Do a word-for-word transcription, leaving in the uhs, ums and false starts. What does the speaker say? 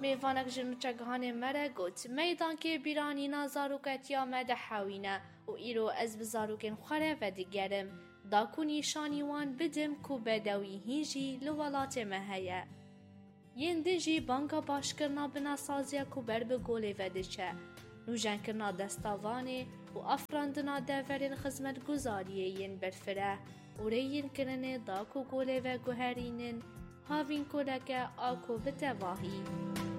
میوانک جنوچه گهانه مره گوت میدان که بیرانی نازاروکتیا مده حاوینه و ایرو از بزاروکن خوره و دیگرم دا کنی شانیوان بدم کو بدوی هیجی لولات مهیه. ین دیجی بانکا باشکرنا بنا سازیا کو بر به گوله و دیچه. نوجن کرنا دستاوانه و افراندنا دورین خدمت گزاریه ین برفره و ریین کرنه دا کو گوله و گوهرینن هاوین کلکه آکو بتواهی.